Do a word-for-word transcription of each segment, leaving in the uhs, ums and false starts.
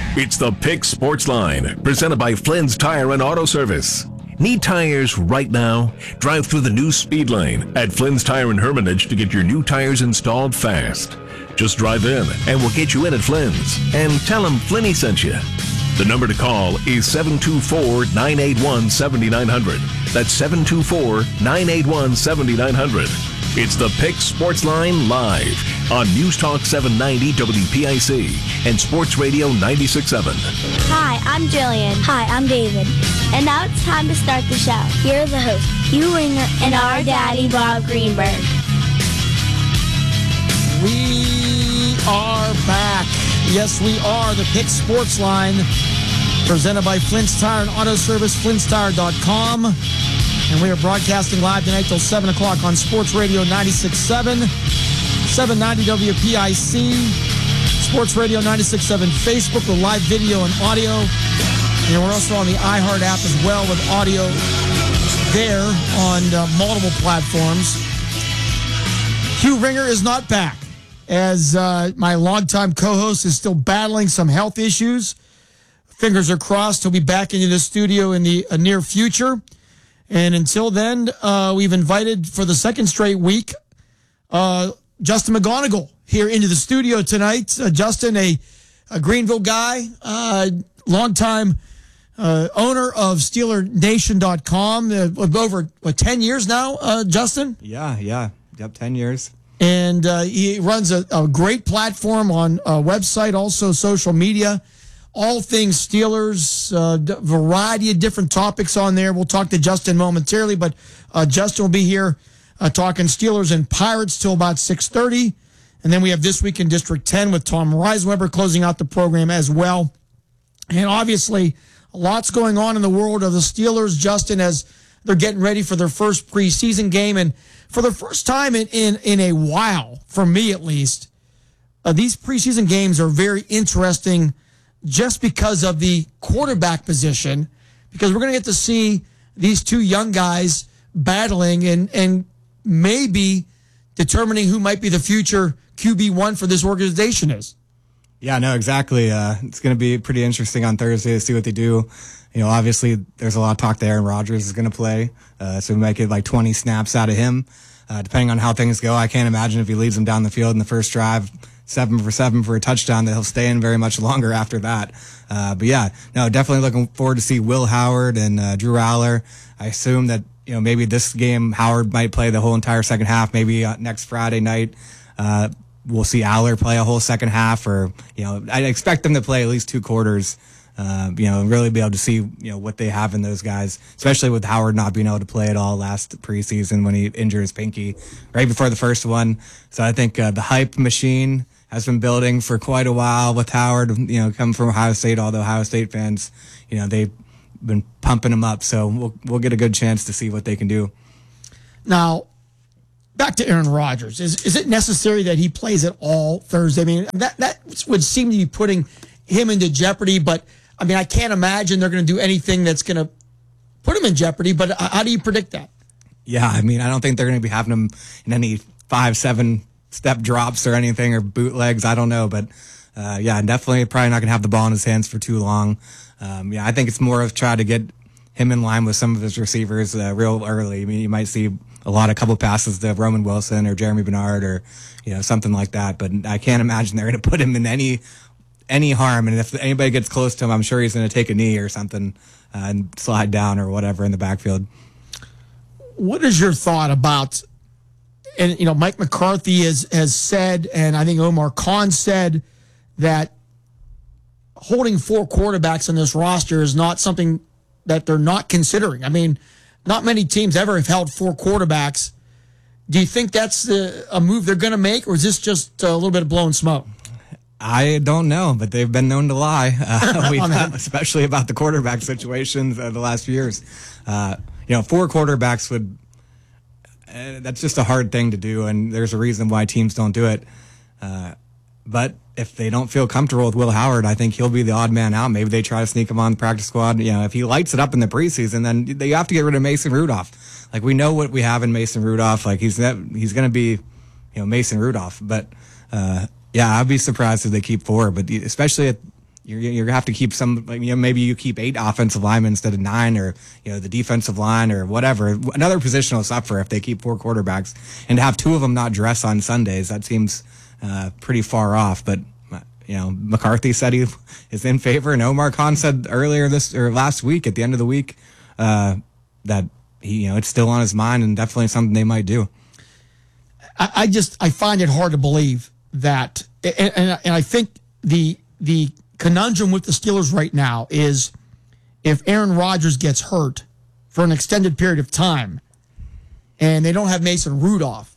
It's the Pick Sports Line, presented by Flynn's Tire and Auto Service. Need tires right now? Drive through the new speed lane at Flynn's Tire in Hermitage to get your new tires installed fast. Just drive in and we'll get you in at Flynn's and tell them Flinny sent you. The number to call is seven two four, nine eight one, seven nine zero zero. That's seven two four, nine eight one, seven nine zero zero. It's the Pick Sports Line live on News Talk seven ninety W P I C and Sports Radio ninety-six point seven. Hi, I'm Jillian. Hi, I'm David. And now it's time to start the show. Here are the hosts, Hugh Ringer and our daddy, Bob Greenberg. We are back. Yes, we are. The Pick Sports Line, presented by Flynn's Tire and Auto Service, flynn's tire dot com. And we are broadcasting live tonight till seven o'clock on Sports Radio ninety-six point seven, seven ninety W P I C, Sports Radio ninety-six point seven Facebook with live video and audio. And we're also on the iHeart app as well with audio there on uh, multiple platforms. Hugh Ringer is not back, as uh, my longtime co-host is still battling some health issues. Fingers are crossed he'll be back into the studio in the uh, near future. And until then, uh, we've invited for the second straight week uh, Justin McGonigal here into the studio tonight. Uh, Justin, a, a Greenville guy, uh, longtime uh, owner of Steeler Nation dot com, uh, over what, ten years now, uh, Justin? Yeah, yeah. Yep, ten years. And uh, he runs a, a great platform on a website, also social media. All things Steelers, uh, d- variety of different topics on there. We'll talk to Justin momentarily, but uh, Justin will be here uh, talking Steelers and Pirates till about six thirty. And then we have This Week in District ten with Tom Reisenweber closing out the program as well. And obviously, lots going on in the world of the Steelers, Justin, as they're getting ready for their first preseason game. And for the first time in, in, in a while, for me at least, uh, these preseason games are very interesting just because of the quarterback position, because we're going to get to see these two young guys battling and, and maybe determining who might be the future Q B one for this organization is. Yeah, no, exactly. Uh, it's going to be pretty interesting on Thursday to see what they do. You know, obviously, there's a lot of talk that Aaron Rodgers is going to play, uh, so we might get like twenty snaps out of him, uh, depending on how things go. I can't imagine if he leads them down the field in the first drive, seven for seven for a touchdown, that he'll stay in very much longer after that. Uh, but yeah, no, definitely looking forward to see Will Howard and uh, Drew Aller. I assume that, you know, maybe this game Howard might play the whole entire second half. Maybe uh, next Friday night, uh, we'll see Aller play a whole second half, or, you know, I expect them to play at least two quarters. Uh, you know, really be able to see, you know, what they have in those guys, especially with Howard not being able to play at all last preseason when he injured his pinky right before the first one. So I think uh, the hype machine has been building for quite a while with Howard, you know, coming from Ohio State. All the Ohio State fans, you know, they've been pumping him up. So we'll we'll get a good chance to see what they can do. Now, back to Aaron Rodgers. Is is it necessary that he plays at all Thursday? I mean, that that would seem to be putting him into jeopardy, but I mean, I can't imagine they're going to do anything that's going to put him in jeopardy, but how do you predict that? Yeah, I mean, I don't think they're going to be having him in any five, seven step drops or anything, or bootlegs. I don't know, but uh, yeah, definitely probably not going to have the ball in his hands for too long. Um, yeah, I think it's more of trying to get him in line with some of his receivers uh, real early. I mean, you might see a lot, a couple passes to Roman Wilson or Jeremy Bernard or, you know, something like that, but I can't imagine they're going to put him in any any harm. And if anybody gets close to him, I'm sure he's going to take a knee or something uh, and slide down or whatever in the backfield. What is your thought about, and, you know, Mike McCarthy has, has said, and I think Omar Khan said, that holding four quarterbacks on this roster is not something that they're not considering. I mean, not many teams ever have held four quarterbacks. Do you think that's the, a move they're going to make, or is this just a little bit of blown smoke? I don't know, but they've been known to lie, uh, we've, especially about the quarterback situations uh, the last few years. Uh, you know, four quarterbacks would, uh, that's just a hard thing to do, and there's a reason why teams don't do it. Uh, but if they don't feel comfortable with Will Howard, I think he'll be the odd man out. Maybe they try to sneak him on the practice squad. You know, if he lights it up in the preseason, then they have to get rid of Mason Rudolph. Like, we know what we have in Mason Rudolph. Like, he's he's going to be, you know, Mason Rudolph. But, uh, yeah, I'd be surprised if they keep four. But especially at, You're, you're gonna have to keep some, like, you know, maybe you keep eight offensive linemen instead of nine, or, you know, the defensive line or whatever. Another position will suffer if they keep four quarterbacks, and to have two of them not dress on Sundays, that seems uh, pretty far off. But you know, McCarthy said he is in favor, and Omar Khan said earlier this or last week at the end of the week uh, that he, you know, it's still on his mind and definitely something they might do. I, I just I find it hard to believe that, and, and, and I think the the conundrum with the Steelers right now is if Aaron Rodgers gets hurt for an extended period of time, and they don't have Mason Rudolph,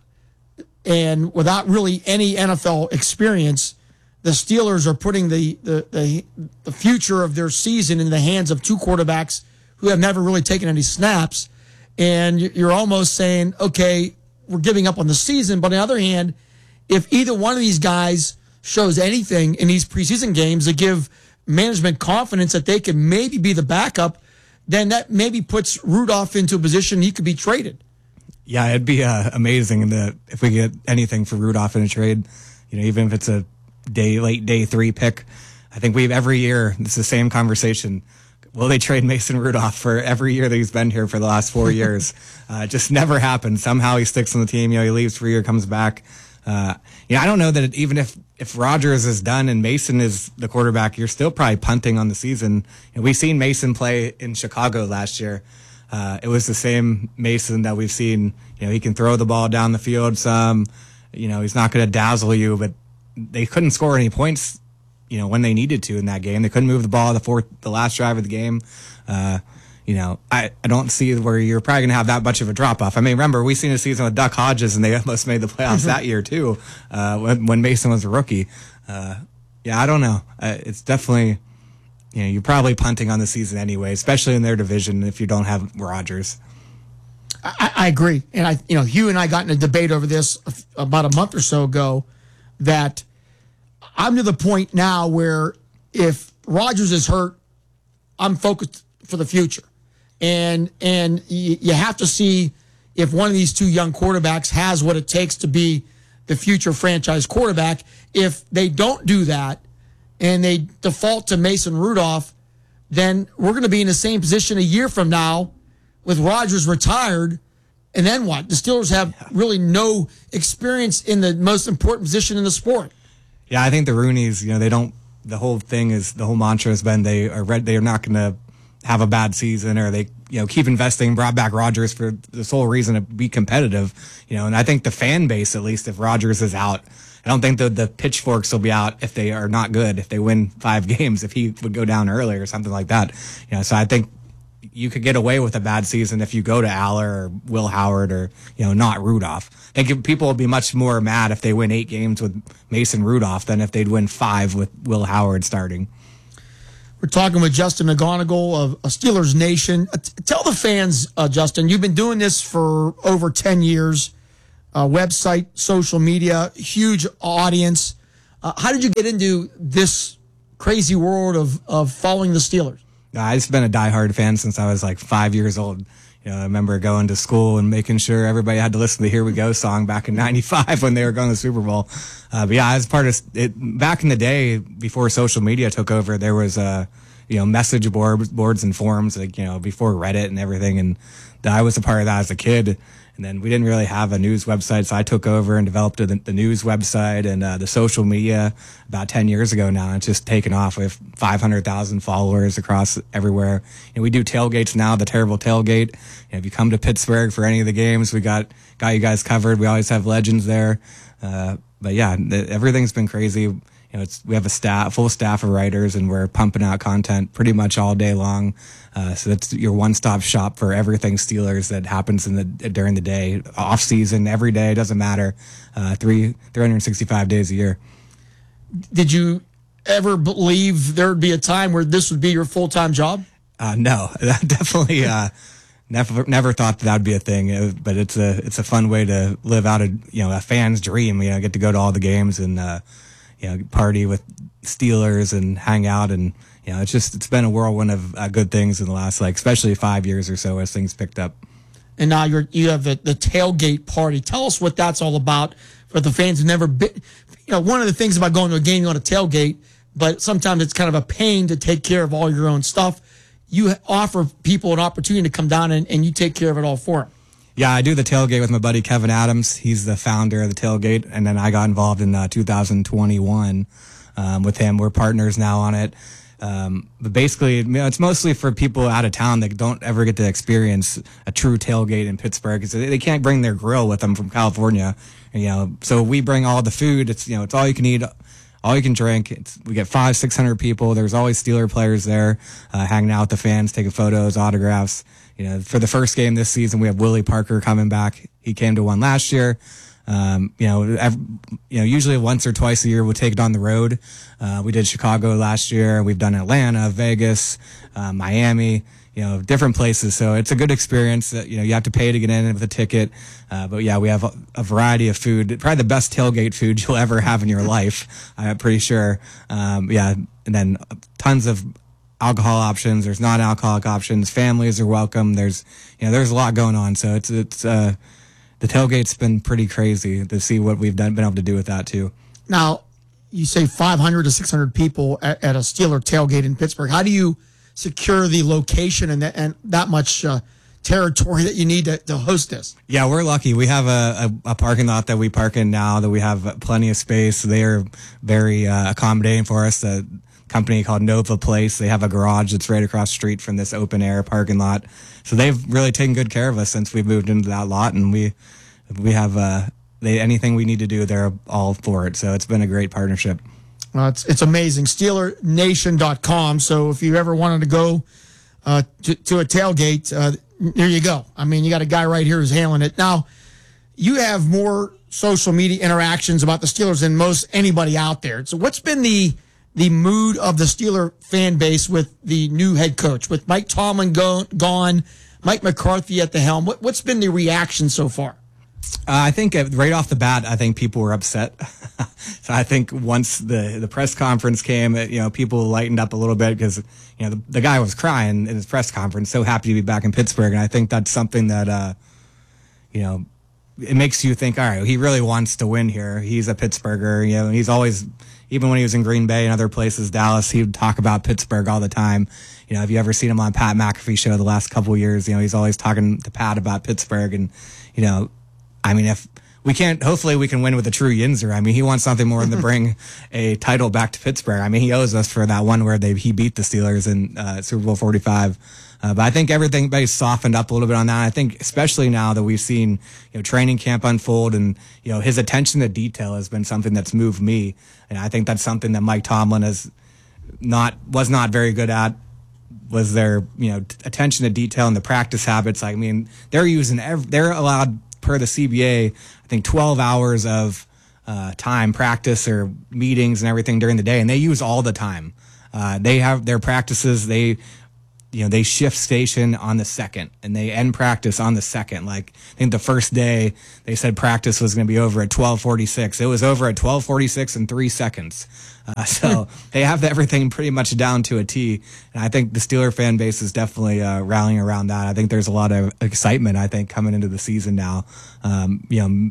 and without really any N F L experience, the Steelers are putting the, the, the, the future of their season in the hands of two quarterbacks who have never really taken any snaps. And you're almost saying, okay, we're giving up on the season. But on the other hand, if either one of these guys shows anything in these preseason games that give management confidence that they can maybe be the backup, then that maybe puts Rudolph into a position he could be traded. Yeah, it'd be uh, amazing that if we get anything for Rudolph in a trade, you know, even if it's a day late day three pick. I think we've every year, it's the same conversation. Will they trade Mason Rudolph for every year that he's been here for the last four years? Uh, it just never happens. Somehow he sticks on the team. You know, he leaves for a year, comes back. Uh, yeah, I don't know that it, even if, if Rodgers is done and Mason is the quarterback, you're still probably punting on the season. You know, we've seen Mason play in Chicago last year. Uh, it was the same Mason that we've seen. You know, he can throw the ball down the field some. You know, he's not going to dazzle you, but they couldn't score any points, you know, when they needed to in that game. They couldn't move the ball the fourth, the last drive of the game. Uh, you know, I, I don't see where you're probably going to have that much of a drop off. I mean, remember, we seen a season with Duck Hodges, and they almost made the playoffs that year too, uh, when, when Mason was a rookie. Uh, yeah, I don't know. Uh, it's definitely, you know, you're probably punting on the season anyway, especially in their division if you don't have Rodgers. I, I agree, and I, you know, Hugh and I got in a debate over this about a month or so ago. That I'm to the point now where if Rodgers is hurt, I'm focused for the future. And and y- you have to see if one of these two young quarterbacks has what it takes to be the future franchise quarterback. If they don't do that and they default to Mason Rudolph, then we're going to be in the same position a year from now with Rodgers retired. And then what? The Steelers have really no experience in the most important position in the sport. Yeah, I think the Rooneys, you know, they don't, the whole thing is, the whole mantra has been they are red, they are not going to have a bad season, or they, you know, keep investing, brought back Rodgers for the sole reason to be competitive, you know, and I think the fan base, at least if Rodgers is out, I don't think the, the pitchforks will be out if they are not good, if they win five games, if he would go down early or something like that. You know, so I think you could get away with a bad season if you go to Aller or Will Howard or, you know, not Rudolph. I think people will be much more mad if they win eight games with Mason Rudolph than if they'd win five with Will Howard starting. We're talking with Justin McGonigal of Steelers Nation. Uh, t- tell the fans, uh, Justin, you've been doing this for over ten years. Uh, website, social media, huge audience. Uh, how did you get into this crazy world of, of following the Steelers? I've just been a diehard fan since I was like five years old. You know, I remember going to school and making sure everybody had to listen to the Here We Go song back in ninety-five when they were going to the Super Bowl. Uh, but yeah, as part of it, back in the day before social media took over, there was, uh, you know, message board, boards and forums, like, you know, before Reddit and everything. And I was a part of that as a kid. And then we didn't really have a news website, so I took over and developed the, the news website and uh, the social media about ten years ago now. It's just taken off. We have five hundred thousand followers across everywhere. And we do tailgates now, the Terrible Tailgate. You know, if you come to Pittsburgh for any of the games, we got got you guys covered. We always have legends there. Uh, but yeah, the, everything's been crazy. You know, it's, we have a staff, full staff of writers, and we're pumping out content pretty much all day long. Uh, so that's your one-stop shop for everything Steelers that happens in the during the day, off season, every day. Doesn't matter. Uh, three three hundred sixty-five days a year. Did you ever believe there would be a time where this would be your full-time job? Uh, no, definitely. Uh, never never thought that, that would be a thing. It, but it's a it's a fun way to live out a you know a fan's dream. You know, get to go to all the games and uh, you know party with Steelers and hang out, and you know it's just it's been a whirlwind of uh, good things in the last like especially five years or so as things picked up. And now you're you have the, the tailgate party. Tell us what that's all about for the fans who never been. You know, one of the things about going to a game on a tailgate, but sometimes it's kind of a pain to take care of all your own stuff. You offer people an opportunity to come down and, and you take care of it all for them. Yeah, I do the tailgate with my buddy Kevin Adams. He's the founder of the tailgate, and then I got involved in uh, two thousand twenty-one um, with him. We're partners now on it. Um, but basically, you know, it's mostly for people out of town that don't ever get to experience a true tailgate in Pittsburgh because they can't bring their grill with them from California. You know, so we bring all the food. It's you know, it's all you can eat, all you can drink. It's, we get five, six hundred people. There's always Steeler players there, uh, hanging out with the fans, taking photos, autographs. You know, for the first game this season, we have Willie Parker coming back. He came to one last year. Um, you know, every, you know, usually once or twice a year we'll take it on the road. Uh, we did Chicago last year. We've done Atlanta, Vegas, uh, Miami, you know, different places. So it's a good experience that, you know, you have to pay to get in with a ticket. Uh, but yeah, we have a, a variety of food, probably the best tailgate food you'll ever have in your life. I'm pretty sure. Um, yeah. And then tons of alcohol options. There's non-alcoholic options. Families are welcome. There's, you know, there's a lot going on. So it's, it's, uh, the tailgate's been pretty crazy to see what we've done, been able to do with that too. Now, you say five hundred to six hundred people at, at a Steeler tailgate in Pittsburgh. How do you secure the location and that, and that much uh, territory that you need to, to host this? Yeah, we're lucky. We have a, a, a parking lot that we park in now that we have plenty of space. They are very uh, accommodating for us. The company called Nova Place, they have a garage that's right across the street from this open air parking lot. So they've really taken good care of us since we've moved into that lot, and we we have uh, they anything we need to do, they're all for it. So it's been a great partnership. Uh, it's it's amazing. Steeler Nation dot com. So if you ever wanted to go uh, to, to a tailgate, uh, there you go. I mean, you got a guy right here who's handling it. Now, you have more social media interactions about the Steelers than most anybody out there. So what's been the the mood of the Steeler fan base with the new head coach, with Mike Tomlin go, gone, Mike McCarthy at the helm? What, what's been the reaction so far? Uh, I think uh, right off the bat, I think people were upset. So I think once the, the press conference came, you know, people lightened up a little bit because, you know, the, the guy was crying in his press conference, so happy to be back in Pittsburgh. And I think that's something that, uh, you know, it makes you think, all right, he really wants to win here. He's a Pittsburgher, you know, and he's always, even when he was in Green Bay and other places, Dallas, he would talk about Pittsburgh all the time. You know, have you ever seen him on Pat McAfee show the last couple of years? You know, he's always talking to Pat about Pittsburgh. And, you know, I mean, if we can't, hopefully we can win with a true Yinzer. I mean, he wants something more than to bring a title back to Pittsburgh. I mean, he owes us for that one where they he beat the Steelers in uh, Super Bowl forty-five. Uh, but I think everything everybody's softened up a little bit on that. I think especially now that we've seen, you know, training camp unfold, and, you know, his attention to detail has been something that's moved me. And I think that's something that Mike Tomlin has not, was not very good at, was their, you know, t- attention to detail and the practice habits. I mean, they're using, every, they're allowed per the C B A, I think twelve hours of uh, time practice or meetings and everything during the day. And they use all the time. Uh, they have their practices, they, you know, they shift station on the second and they end practice on the second. Like, I think the first day they said practice was going to be over at twelve forty-six. It was over at twelve forty-six in three seconds. Uh, so they have everything pretty much down to a T. And I think the Steeler fan base is definitely uh, rallying around that. I think there's a lot of excitement, I think, coming into the season now. Um, you know,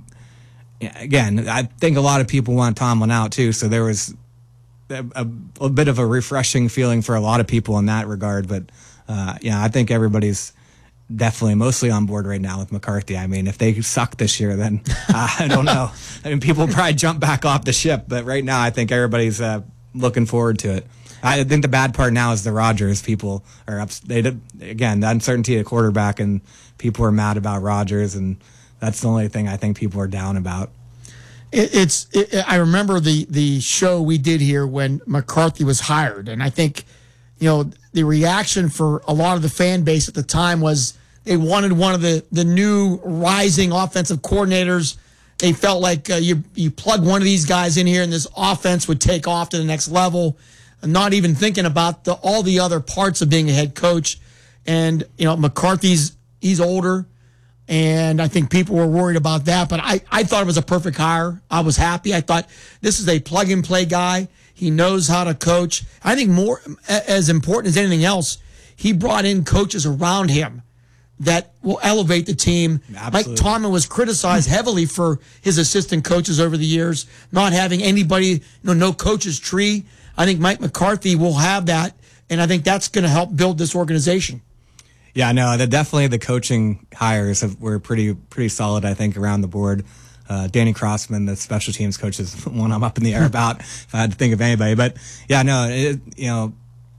again, I think a lot of people want Tomlin out too. So there was a, a, a bit of a refreshing feeling for a lot of people in that regard. But Uh, yeah, I think everybody's definitely mostly on board right now with McCarthy. I mean, if they suck this year, then uh, I don't know. I mean, people probably jump back off the ship, but right now I think everybody's uh, looking forward to it. I think the bad part now is the Rodgers people are up. They again, the uncertainty of the quarterback, and people are mad about Rodgers, and that's the only thing I think people are down about. It, it's. It, I remember the the show we did here when McCarthy was hired, and I think, you know, the reaction for a lot of the fan base at the time was they wanted one of the, the new rising offensive coordinators. They felt like uh, you you plug one of these guys in here and this offense would take off to the next level, not even thinking about the, all the other parts of being a head coach. And, you know, McCarthy's, he's older, and I think people were worried about that. But I, I thought it was a perfect hire. I was happy. I thought this is a plug-and-play guy. He knows how to coach. I think more as important as anything else, he brought in coaches around him that will elevate the team. Absolutely. Mike Tomlin was criticized heavily for his assistant coaches over the years, not having anybody, you know, no coach's tree. I think Mike McCarthy will have that, and I think that's going to help build this organization. Yeah, no, the, definitely the coaching hires have, were pretty pretty solid, I think, around the board. Uh, Danny Crossman, the special teams coach, is one I'm up in the air about if I had to think of anybody. But, yeah, no, it, you know,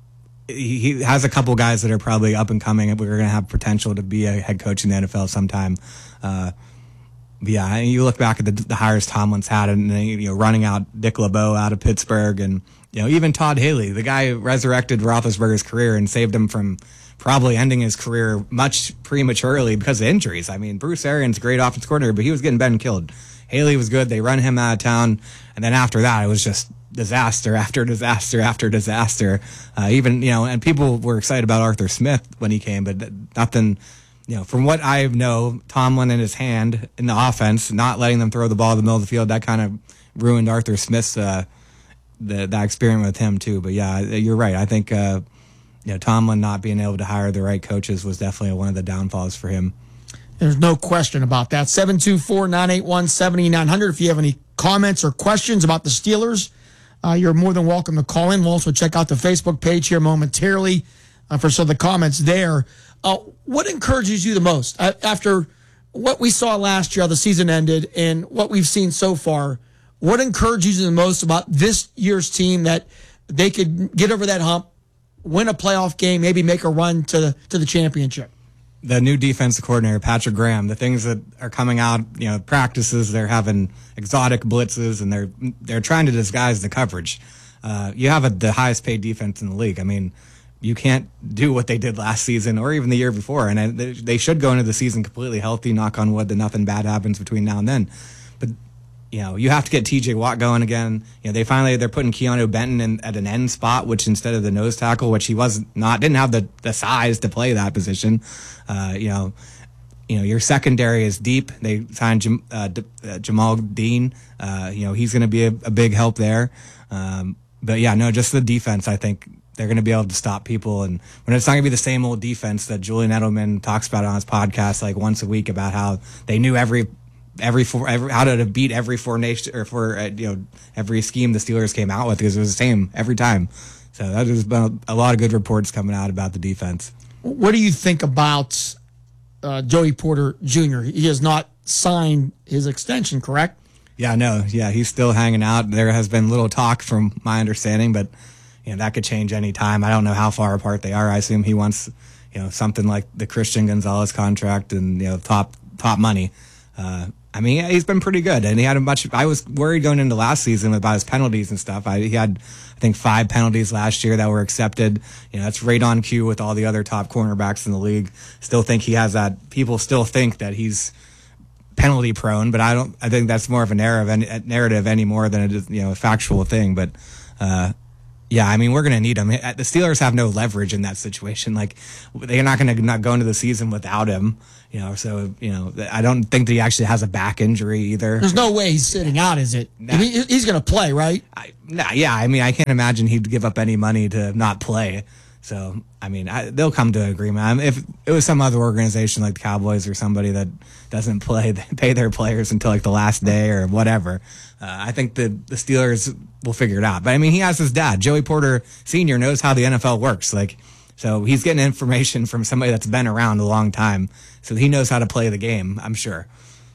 he, he has a couple guys that are probably up and coming, and we're going to have potential to be a head coach in the N F L sometime. Uh, but yeah, you look back at the, the hires Tomlin's had, and you know, running out Dick LeBeau out of Pittsburgh, and you know, even Todd Haley, the guy who resurrected Roethlisberger's career and saved him from probably ending his career much prematurely because of injuries. I mean, Bruce Arians, great offensive coordinator, but he was getting bent and killed. Haley was good. They run him out of town, and then after that, it was just disaster after disaster after disaster. Uh, even, you know, and people were excited about Arthur Smith when he came, but nothing, you know, from what I know, Tomlin in his hand in the offense, not letting them throw the ball in the middle of the field, that kind of ruined Arthur Smith's, uh, the, that experiment with him too. But yeah, you're right. I think, uh, you know, Tomlin not being able to hire the right coaches was definitely one of the downfalls for him. There's no question about that. seven two four, nine eight one, seven nine zero zero. If you have any comments or questions about the Steelers, uh, you're more than welcome to call in. We'll also check out the Facebook page here momentarily uh, for some of the comments there. Uh, what encourages you the most uh, after what we saw last year, how the season ended, and what we've seen so far? What encourages you the most about this year's team that they could get over that hump, win a playoff game, maybe make a run to the, to the championship? The new defensive coordinator, Patrick Graham, the things that are coming out, you know, practices, they're having exotic blitzes, and they're they're trying to disguise the coverage. Uh, you have a, the highest paid defense in the league. I mean, you can't do what they did last season or even the year before, and they, they should go into the season completely healthy, knock on wood, that nothing bad happens between now and then. But you know, you have to get T J Watt going again. You know, they finally, they're putting Keanu Benton in at an end spot, which instead of the nose tackle, which he was not, didn't have the, the size to play that position. Uh, you know, you know, your secondary is deep. They signed Jam, uh, D, uh, Jamal Dean. Uh, you know, he's going to be a, a big help there. Um, but yeah, no, just the defense, I think they're going to be able to stop people. And when it's not going to be the same old defense that Julian Edelman talks about on his podcast, like once a week, about how they knew every, every four, every, how to beat every formation or for, uh, you know, every scheme the Steelers came out with, because it was the same every time. So that has been a, a lot of good reports coming out about the defense. What do you think about uh, Joey Porter Junior? He has not signed his extension, correct? Yeah, no, yeah, he's still hanging out. There has been little talk from my understanding, but you know, that could change any time. I don't know how far apart they are. I assume he wants, you know, something like the Christian Gonzalez contract and, you know, top top money. Uh, I mean, he's been pretty good, and he had a much. I was worried going into last season about his penalties and stuff. I, he had, I think, five penalties last year that were accepted. You know, that's right on cue with all the other top cornerbacks in the league. Still think he has that. People still think that he's penalty prone, but I don't. I think that's more of a narrative, a narrative any more than it is, you know, a factual thing. But uh, yeah, I mean, we're going to need him. The Steelers have no leverage in that situation. Like, they're not going to not go into the season without him. You know, so, you know, I don't think that he actually has a back injury either. There's no way he's sitting out, is it? Nah. He, he's going to play, right? I, nah, yeah, I mean, I can't imagine he'd give up any money to not play. So, I mean, I, they'll come to an agreement. I mean, if it was some other organization like the Cowboys or somebody that doesn't play, they pay their players until like the last day or whatever, uh, I think the, the Steelers will figure it out. But, I mean, he has his dad. Joey Porter Senior knows how the N F L works. Like, so he's getting information from somebody that's been around a long time. So he knows how to play the game, I'm sure.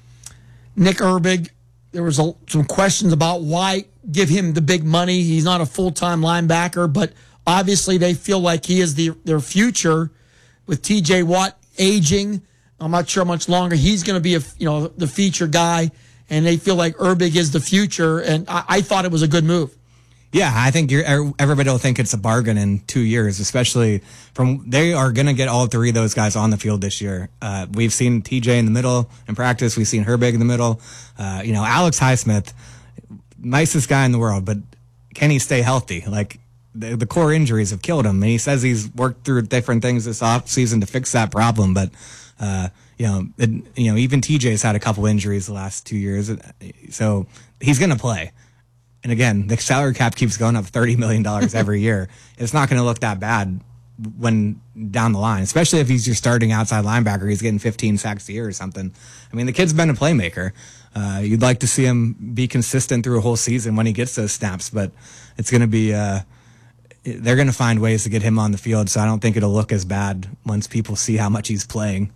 Nick Herbig, there was a, some questions about why give him the big money. He's not a full-time linebacker, but obviously they feel like he is the, their future with T J Watt aging. I'm not sure how much longer he's going to be a, you know, the feature guy, and they feel like Herbig is the future, and I, I thought it was a good move. Yeah, I think you're, everybody will think it's a bargain in two years, especially from, they are going to get all three of those guys on the field this year. Uh, we've seen T J in the middle in practice. We've seen Herbig in the middle. Uh, you know, Alex Highsmith, nicest guy in the world, but can he stay healthy? Like, the, the core injuries have killed him. And he says he's worked through different things this offseason to fix that problem. But, uh, you know, it, you know, even T J's had a couple injuries the last two years. So he's going to play. And again, the salary cap keeps going up thirty million dollars every year. It's not going to look that bad when down the line, especially if he's your starting outside linebacker. He's getting fifteen sacks a year or something. I mean, the kid's been a playmaker. Uh, you'd like to see him be consistent through a whole season when he gets those snaps. But it's going to be. Uh, they're going to find ways to get him on the field, so I don't think it'll look as bad once people see how much he's playing.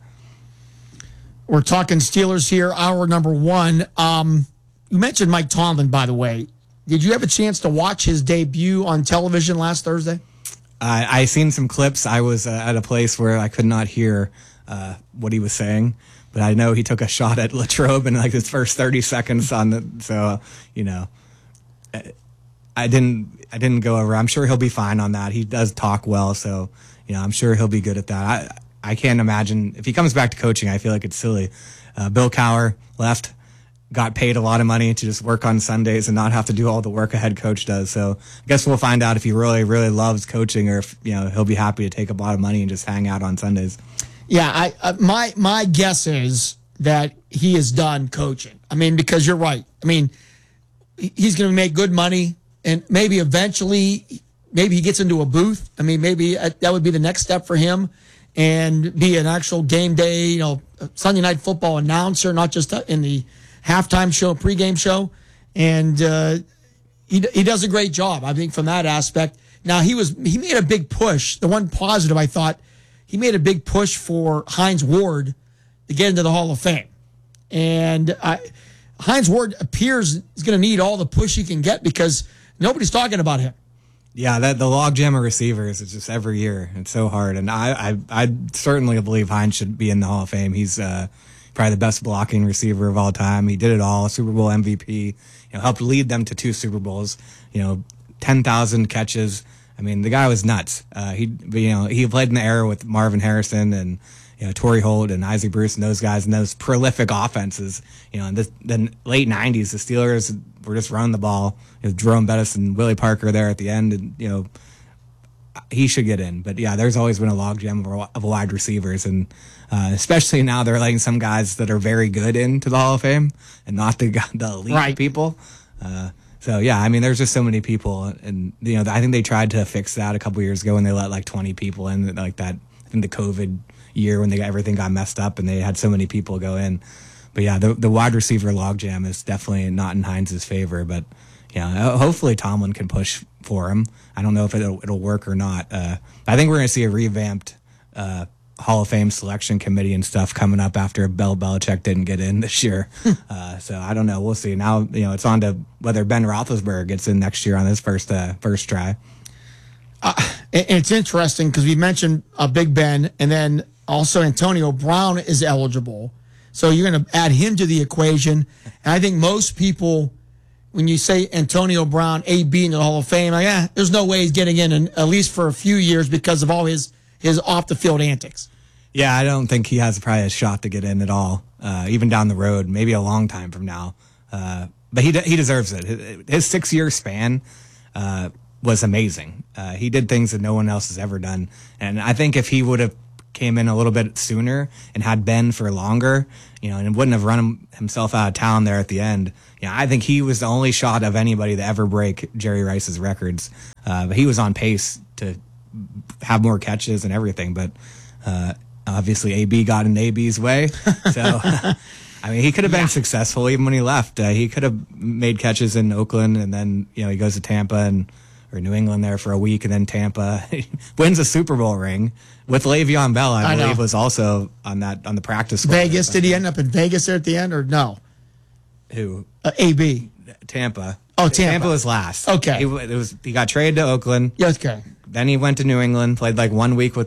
We're talking Steelers here, hour number one. Um, you mentioned Mike Tomlin, by the way. Did you have a chance to watch his debut on television last Thursday? I I seen some clips. I was uh, at a place where I could not hear uh, what he was saying, but I know he took a shot at Latrobe in like his first thirty seconds on the. So you know, I didn't. I didn't go over. I'm sure he'll be fine on that. He does talk well, so you know, I'm sure he'll be good at that. I I can't imagine if he comes back to coaching. I feel like it's silly. Uh, Bill Cowher left, got paid a lot of money to just work on Sundays and not have to do all the work a head coach does. So I guess we'll find out if he really really loves coaching, or if you know he'll be happy to take a lot of money and just hang out on Sundays. Yeah, I uh, my my guess is that he is done coaching. I mean, because you're right. I mean, he's going to make good money. And maybe eventually, maybe he gets into a booth. I mean, maybe that would be the next step for him, and be an actual game day, you know, Sunday night football announcer, not just in the halftime show, pregame show. And uh, he he does a great job, I think, from that aspect. Now he was he made a big push. The one positive I thought, he made a big push for Hines Ward to get into the Hall of Fame, and I, Hines Ward appears is going to need all the push he can get because nobody's talking about him. Yeah, that the logjam of receivers is just every year. It's so hard, and I, I, I certainly believe Hines should be in the Hall of Fame. He's uh, probably the best blocking receiver of all time. He did it all. Super Bowl M V P. You know, helped lead them to two Super Bowls. You know, ten thousand catches. I mean, the guy was nuts. Uh, he, you know, he played in the era with Marvin Harrison and you know Torrey Holt and Isaac Bruce and those guys and those prolific offenses. You know, in the, the late nineties, the Steelers were just running the ball. You know, Jerome Bettis and Willie Parker there at the end, and you know he should get in. But yeah, there's always been a logjam of, of wide receivers, and uh, especially now they're letting some guys that are very good into the Hall of Fame and not the the elite right. people. Uh, so yeah, I mean, there's just so many people, and you know, I think they tried to fix that a couple years ago when they let like twenty people in, like that in the COVID year when they got, everything got messed up and they had so many people go in. But yeah, the the wide receiver logjam is definitely not in Hines' favor. But yeah, hopefully Tomlin can push for him. I don't know if it'll, it'll work or not. Uh, I think we're going to see a revamped uh, Hall of Fame selection committee and stuff coming up after Bill Belichick didn't get in this year. uh, so I don't know. We'll see. Now you know it's on to whether Ben Roethlisberger gets in next year on his first uh, first try. Uh, it's interesting because we mentioned uh, Big Ben, and then also Antonio Brown is eligible. So you're going to add him to the equation. And I think most people, when you say Antonio Brown, A B in the Hall of Fame, like, yeah, there's no way he's getting in, in, at least for a few years because of all his, his off-the-field antics. Yeah, I don't think he has probably a shot to get in at all, uh, even down the road, maybe a long time from now. Uh, but he de- he deserves it. His, his six-year span uh, was amazing. Uh, he did things that no one else has ever done. And I think if he would have came in a little bit sooner and had Ben for longer, you know, and wouldn't have run him, himself out of town there at the end. You know, I think he was the only shot of anybody to ever break Jerry Rice's records. Uh, but he was on pace to have more catches and everything. But uh, obviously, A B got in A B's way. So, I mean, he could have been yeah. successful even when he left. Uh, he could have made catches in Oakland, and then you know he goes to Tampa and or New England there for a week, and then Tampa wins a Super Bowl ring with Le'Veon Bell. I, I believe know. was also on that on the practice squad. Vegas? Did he end up in Vegas there at the end, or no? Who? Uh, A B. Tampa. Oh, Tampa. Tampa was last. Okay. He, it was, he got traded to Oakland. Yeah, okay. Then he went to New England, played like one week with